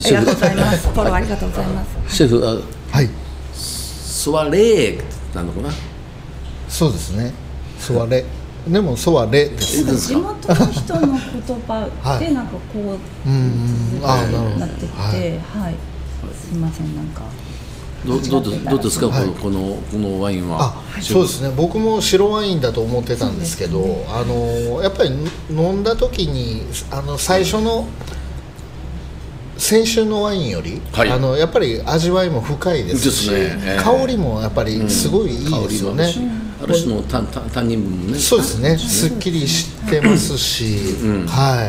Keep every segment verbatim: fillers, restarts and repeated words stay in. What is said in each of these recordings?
ありがとうございます。フォローありがとうございます。 シェフ、あ、 はい、 ソワレーなのかな。 そうですね。ソワレ、でもソワレです。 地元の人の言葉でなんかこう、 うんうん、あ、なるほど。 なってきて、はい、すみません、なんか。 どうどうどうですか、はい、このこのワインは。 あ、そうですね。僕も白ワインだと思ってたんですけど、ね、あのやっぱり飲んだ時にあの最初の先週のワインより、はい、あのやっぱり味わいも深いですし、ですね、えー、香りもやっぱりすごいいいですよね。 うん、ある種のタンニン分もね。 そうですね。すっきりしてますし、うん、はい。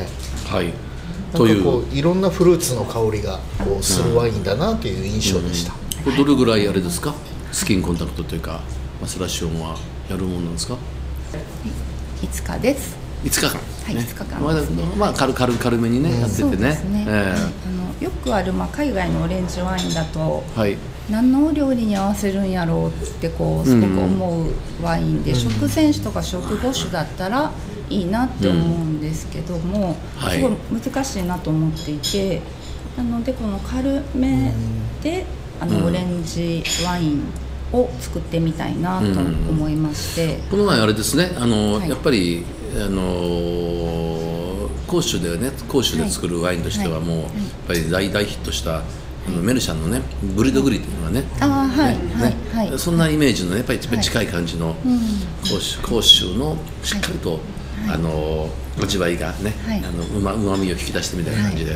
はい。 というこういろんなフルーツの香りがこうするワインだなという印象でした。 うんうん、これどれぐらいあれですか、スキンコンタクトというかマセラシオンはやるものなんですか。 いつかです。 いつかかん、 はい、 ね、 いつかかんですね。 まあ軽軽軽めにね、うん、やっててね。 ね、えー、あのよくある、まあ、海外のオレンジワインだと、 はい、 何のお料理に合わせるんやろうってこうすごく思うワインで、うん、食前酒とか食後酒だったらいいなって思うんですけども、うん、すごい難しいなと思っていて、なのでこの軽めで、うん、あのオレンジワインを作ってみたいなと思いまして、うん、 この前あれですね、あの、はい、やっぱりあの甲州ではね、甲州で作るワインとしてはもう、はいはい、やっぱり大大ヒットしたあのメルシャンのねブリドグリというのがね、 あ、はいはいはい、 そんなイメージのねやっぱり近い感じの甲州、甲州のしっかりと、はい、あの味わいがね、はい、あのうまうまみを引き出してみたいな感じで、はい、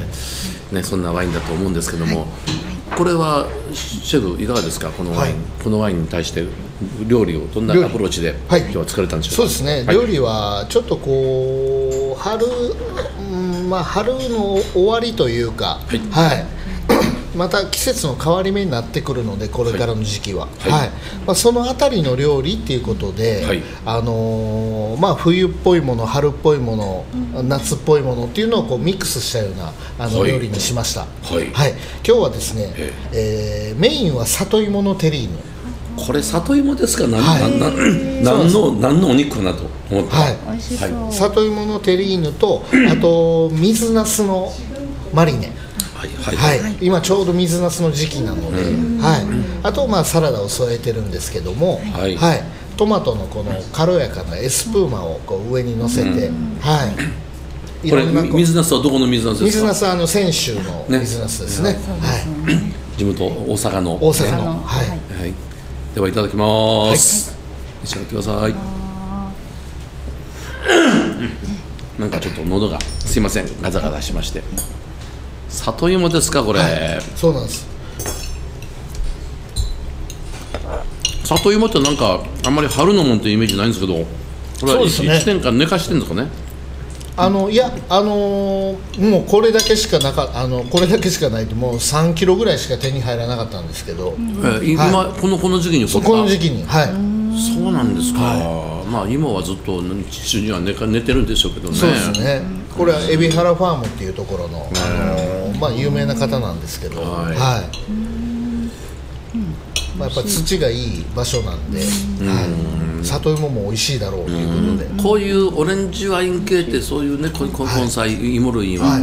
ね、そんなワインだと思うんですけども、はい、これはシェフいかがですか、このワイン、はい、このワインに対して料理をどんなアプローチで今日は作られたんでしょうか。 そうですね、はい、料理はちょっとこう春、うん、まあ春の終わりというか、はい、はい、また季節の変わり目になってくるので、これからの時期は、はいはい、まあ、そのあたりの料理っていうことで、はい、あのーまあ、冬っぽいもの、春っぽいもの、うん、夏っぽいものっていうのをこうミックスしたようなあの料理にしました、はいはい、今日はですね、えー、メインは里芋のテリーヌ。 これ里芋ですか、何、はい、何の何のお肉かなと思った、はい、 美味しそう、はい、 里芋のテリーヌと、あと水なすのマリネ、はいはいはい、今ちょうど水なすの時期なので、うん、はい、あとまあサラダを添えてるんですけども、はいはい、トマトのこの軽やかなエスプーマをこう上に乗せて、うん、はい、 これ水なすはどこの水なすですか。 水なすはあの泉州の水なすですね、ね、はい、 地元大阪の大阪の、はいはい、ではいただきます、はい、召し上がってください。なんかちょっと喉がすいませんガザガザしまして。里芋ですかこれ、はい、 そうなんです。 里芋ってなんかあんまり春のもんというイメージないんですけど、これは 1, ね、いちねんかん寝かしてるんですかね。 あのいや、あのー、もうこれだけしかなかあのこれだけしかないと、もうさんキロぐらいしか手に入らなかったんですけど、うん、 えー、今、はい、このこの時期にこの時期に、はい、 そうなんですか、はい、まあ今はずっと地中には 寝, 寝てるんでしょうけどね。 そうですね、これは海老原ファームっていうところの、あのーまあ、有名な方なんですけど、はい、はい、まあ、やっぱ土がいい場所なんで、はい、里芋も美味しいだろうということで、 こういうオレンジワイン系ってそういうね、根菜、はい、芋類は、はい、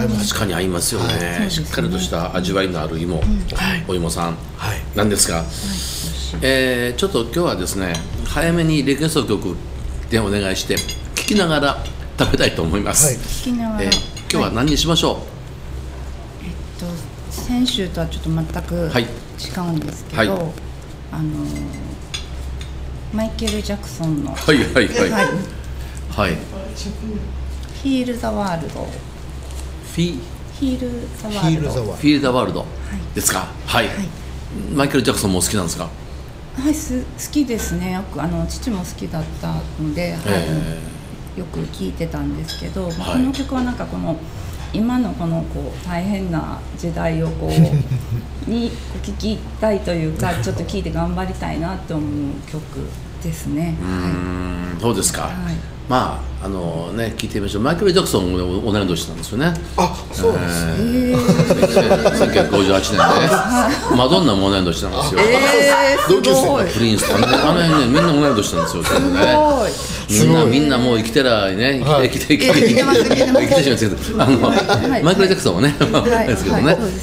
確かに合いますよね、はい、しっかりとした味わいのある芋、はい、お芋さん、はい、なんですが、はい、えー、ちょっと今日はですね早めにリクエスト曲でお願いして聞きながら食べたいと思います、はい、 聞きながら、えー、 今日は何にしましょう。はい、 えっと先週とはちょっと全く違うんですけど、はいはい、あのマイケル・ジャクソンのはいはいはい、はいはい、 ヒール・ザ・ワールド、 フィヒール・ザ・ワールド、 フィール・ザ・ワールドですか、はい、はい、マイケル・ジャクソンも好きなんですか。 はい、す好きですね。よくあの父も好きだったので、はい、えー、よく聴いてたんですけど、まあ、この曲はなんかこの今のこのこう大変な時代をこうに聴きたいというか、ちょっと聴いて頑張りたいなと思う曲ですね。 うーん、はい、そうですか、はい、 まああのね聞いてみましょう。マイケル・ジャクソンも同い年なんですよね。 あ、そうなんですね。 えー、せんきゅうひゃくごじゅうはちねんでマドンナも同い年なんですよ。 えー、 同級生すごい。 プリンスとあの辺ねみんな同い年なんですよ。全部ね。みんなみんなもう生きてらね生きて生きて生きて生きてます生きてます生きてしまうんですけど、あの、 はい、 マイケル・ジャクソンはね、 はい、 ですけどね、 はい、